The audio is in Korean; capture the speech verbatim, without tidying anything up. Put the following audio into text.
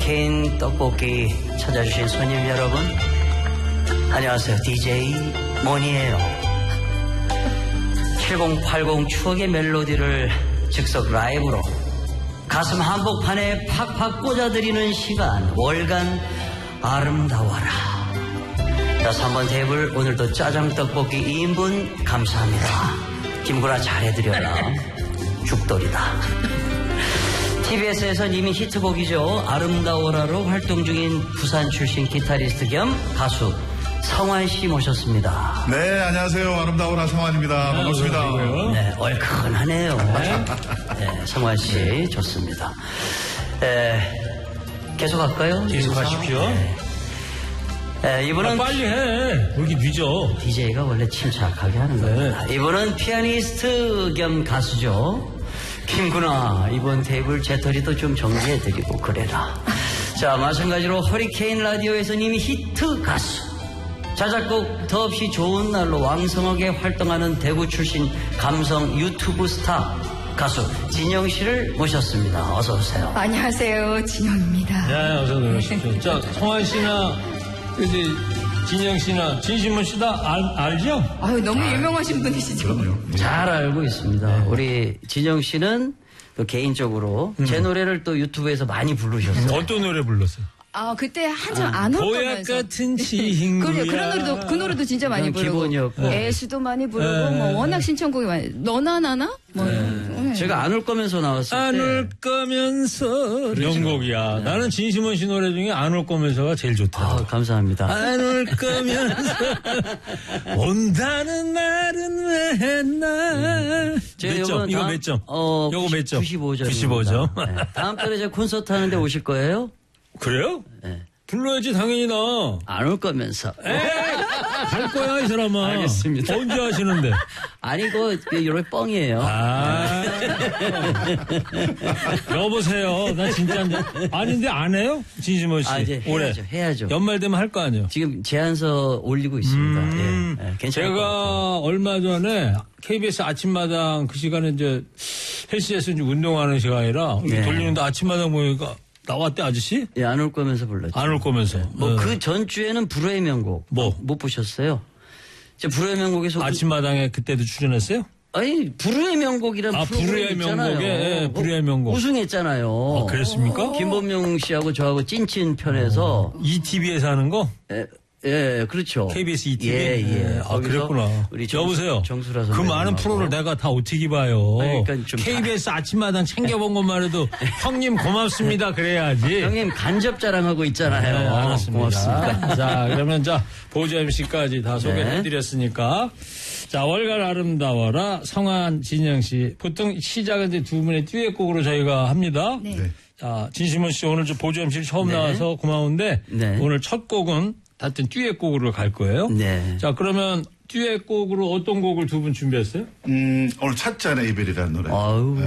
허리케인 떡볶이 찾아주신 손님 여러분, 안녕하세요. 디제이 모니예요. 칠공팔공 추억의 멜로디를 즉석 라이브로 가슴 한복판에 팍팍 꽂아드리는 시간, 월간 아름다워라. 자, 삼 번 테이블 오늘도 짜장떡볶이 이 인분 감사합니다. 김구라 잘해드려라. 죽돌이다. 티비에스에선 이미 히트곡이죠. 아름다워라로 활동 중인 부산 출신 기타리스트 겸 가수 성환 씨 모셨습니다. 네, 안녕하세요. 아름다워라 성환입니다. 반갑습니다. 네, 얼큰하네요. 네, 성환 씨 좋습니다. 네, 계속 할까요? 계속 하십시오. 네. 네, 이분은 아, 빨리 해. 왜 이렇게 늦어? 디제이가 원래 침착하게 하는 겁니다. 네. 이분은 피아니스트 겸 가수죠. 김구나, 이번 테이블 재터리도 좀 정리해드리고 그래라. 자, 마찬가지로 허리케인 라디오에서는 이미 히트 가수, 자작곡 더없이 좋은 날로 왕성하게 활동하는 대구 출신 감성 유튜브 스타 가수 진영 씨를 모셨습니다. 어서 오세요. 안녕하세요, 진영입니다. 네, 어서 들어오십시오. 자, 성환 씨나 이제 진영 씨나 진심원 씨 다 알죠? 아유, 너무 아, 유명하신 분이시죠. 그럼요. 잘 알고 있습니다. 네. 우리 진영 씨는 또 개인적으로 음. 제 노래를 또 유튜브에서 많이 부르셨어요. 어떤 노래 불렀어요? 아, 그때 한참 안 올 거면서. 보약 같은 친구야. 그래, 그런 노래도, 그 노래도 진짜 많이 부르고. 기본이었고. 애수도 많이 부르고, 네. 뭐, 워낙 신청곡이 많이. 너나 나나? 뭐. 네. 네. 제가 안 올 거면서 나왔을 때. 안 올 거면서. 명곡이야. 네. 나는 진심원 씨 노래 중에 안 올 거면서가 제일 좋다. 아, 감사합니다. 안 올 거면서. 온다는 말은 왜 했나. 몇 점? 이거 몇 점? 어, 이거 몇 점? 구십오 점. 구십오 점. 네. 다음 달에 제가 콘서트 하는데 오실 거예요? 그래요? 네. 불러야지 당연히 나. 안 올 거면서. 에이, 갈 거야 이 사람아. 알겠습니다. 언제 하시는데? 아니 그 이런 뻥이에요. 아. 여보세요. 나 진짜 아닌데 안 해요? 진심원 씨. 아, 이제 해야죠. 올해. 해야죠. 연말 되면 할 거 아니에요. 지금 제안서 올리고 있습니다. 음, 예, 예, 괜찮을 제가 얼마 전에 케이비에스 아침마당 그 시간에 이제 헬스에서 이제 운동하는 시간이라 네. 돌리는데 아침마당 보니까 나왔대 아저씨? 예, 안 올 거면서 불렀죠. 안 올 거면서. 뭐 어. 그 전주에는 불후의 명곡. 뭐? 못 보셨어요? 이제 불후의 명곡에서 아침마당에 그때도 출연했어요? 아니 불후의 명곡이란 아, 프로그램 불후의 있잖아요. 명곡에, 예, 불후의 명곡. 우승했잖아요. 아, 그랬습니까? 김범용 씨하고 저하고 찐친 편에서 이티비에서 하는 거? 예, 예, 그렇죠. 케이비에스 이티비? 예, 예. 아, 그랬구나. 우리 정수, 여보세요. 정수라 그 선배님하고. 많은 프로를 내가 다 어떻게 봐요. 그러니까 좀 케이비에스 아침마당 챙겨본 것만 해도 형님 고맙습니다. 그래야지. 형님 간접 자랑하고 있잖아요. 네, 알았습니다. 고맙습니다. 자, 그러면 자, 보조 엠씨까지 다 소개해드렸으니까. 자, 월간 아름다워라 성환, 진영 씨. 보통 시작은 이제 두 분의 듀엣곡으로 저희가 합니다. 네. 네. 자, 진심원 씨 오늘 좀 보조 엠씨 처음 네. 나와서 고마운데. 네. 오늘 첫 곡은 하여튼 듀엣곡으로 갈 거예요. 네. 자, 그러면 듀엣곡으로 어떤 곡을 두 분 준비했어요? 음, 오늘 찾잖아 이별이라는 노래. 아우. 네,